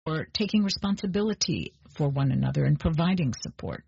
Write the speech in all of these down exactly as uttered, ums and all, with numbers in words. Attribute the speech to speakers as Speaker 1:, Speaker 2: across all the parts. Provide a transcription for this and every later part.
Speaker 1: for taking responsibility for one another and providing support.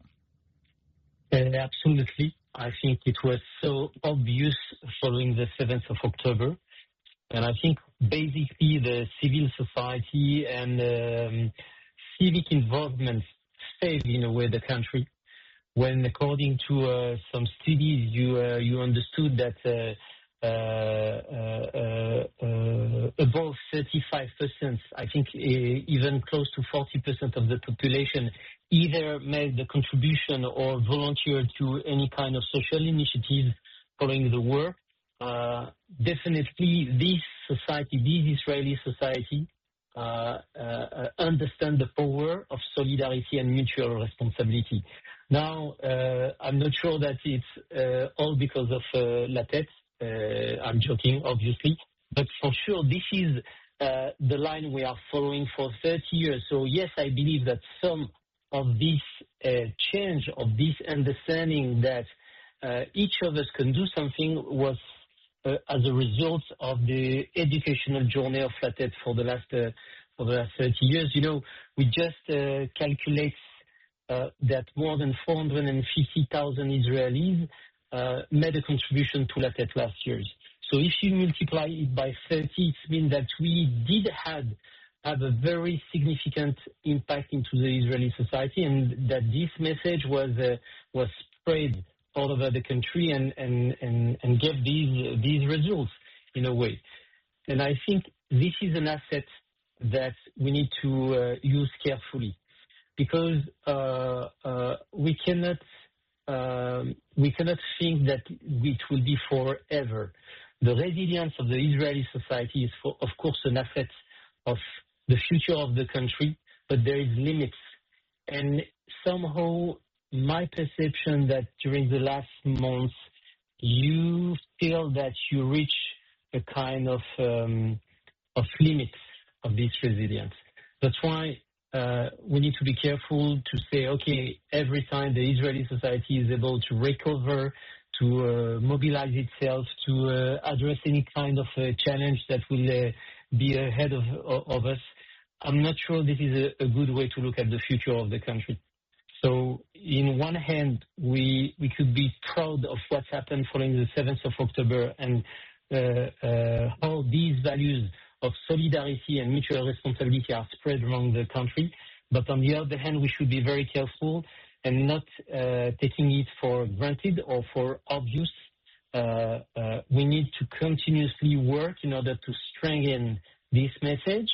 Speaker 2: Uh, absolutely. I think it was so obvious following the seventh of October. And I think basically the civil society and um, civic involvement saved in a way the country. When according to uh, some studies, you uh, you understood that uh, uh, uh, uh, above thirty-five percent, I think uh, even close to forty percent of the population either made the contribution or volunteered to any kind of social initiative following the war. Uh, definitely this society, this Israeli society, uh, uh, understand the power of solidarity and mutual responsibility. Now, uh, I'm not sure that it's uh, all because of uh, La Tête. Uh, I'm joking, obviously. But for sure, this is uh, the line we are following for thirty years. So yes, I believe that some of this uh, change, of this understanding that uh, each of us can do something was uh, as a result of the educational journey of La Tête for the last uh, for the last thirty years. You know, we just uh, calculate uh, that more than four hundred fifty thousand Israelis uh, made a contribution to La Tête last year. So if you multiply it by thirty, it means that we did have have a very significant impact into the Israeli society, and that this message was uh, was spread all over the country and and and, and gave these these results in a way. And I think this is an asset that we need to uh, use carefully, because uh, uh, we cannot um, we cannot think that it will be forever. The resilience of the Israeli society is, for, of course, an asset of the future of the country, but there is limits. And somehow, my perception that during the last months, you feel that you reach a kind of um, of limits of this resilience. That's why uh, we need to be careful to say, okay, every time the Israeli society is able to recover, to uh, mobilize itself, to uh, address any kind of uh, challenge that will uh, be ahead of, of us, I'm not sure this is a, a good way to look at the future of the country. So, in one hand, we we could be proud of what's happened following the seventh of October and uh, uh, how these values of solidarity and mutual responsibility are spread around the country. But on the other hand, we should be very careful and not uh, taking it for granted or for obvious. Uh, uh, we need to continuously work in order to strengthen this message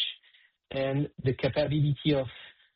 Speaker 2: and the capability of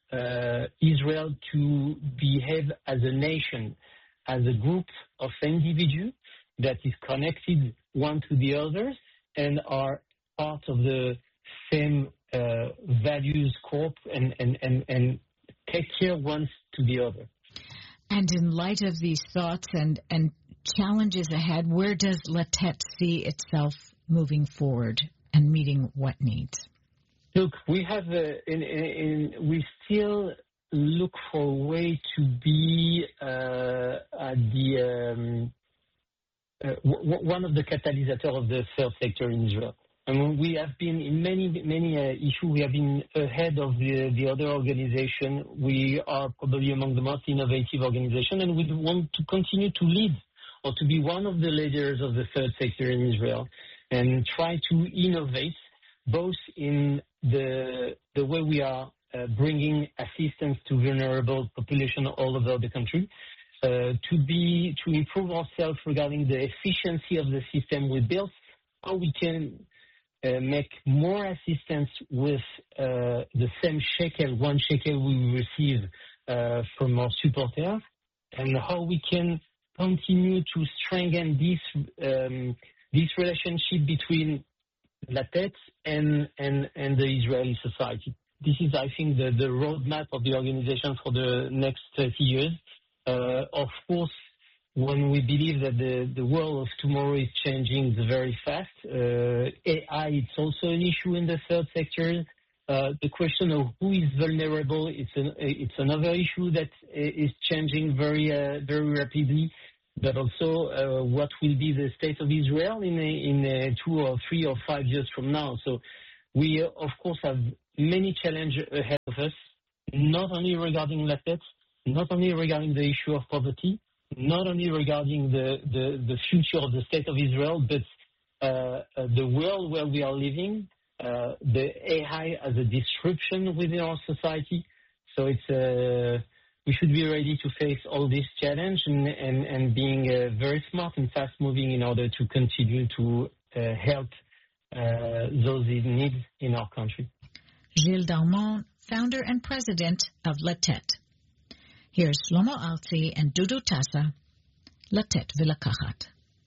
Speaker 2: uh, Israel to behave as a nation, as a group of individuals that is connected one to the others and are part of the same uh, values corp and, and, and, and take care one to the other.
Speaker 1: And in light of these thoughts and, and challenges ahead, where does La Tête see itself moving forward and meeting what needs?
Speaker 2: Look, we have, uh, in, in, we still look for a way to be uh, at the um, uh, w- one of the catalysts of the third sector in Israel. And we have been in many, many uh, issues. We have been ahead of the, the other organization. We are probably among the most innovative organization, and we want to continue to lead or to be one of the leaders of the third sector in Israel and try to innovate both in the the way we are uh, bringing assistance to vulnerable population all over the country, uh, to be to improve ourselves regarding the efficiency of the system we built, how we can uh, make more assistance with uh, the same shekel, one shekel we receive uh, from our supporters, and how we can continue to strengthen this um, this relationship between La Tête and, and, and the Israeli society. This is, I think, the, the roadmap of the organization for the next thirty years. Uh, of course, when we believe that the, the world of tomorrow is changing very fast, uh, A I is also an issue in the third sector. Uh, the question of who is vulnerable, it's, an, it's another issue that is changing very, uh, very rapidly. But also uh, what will be the state of Israel in a, in a two or three or five years from now. So we, uh, of course, have many challenges ahead of us, not only regarding Latette, not only regarding the issue of poverty, not only regarding the, the, the future of the state of Israel, but uh, uh, the world where we are living, uh, the A I as a disruption within our society. So it's uh, we should be ready to face all this challenge and, and, and being uh, very smart and fast moving in order to continue to uh, help uh, those in need in our country.
Speaker 1: Gilles Darmon, founder and president of Latette. Here's Shlomo Artzi and Dudu Tassa, Latette V'Lakachat.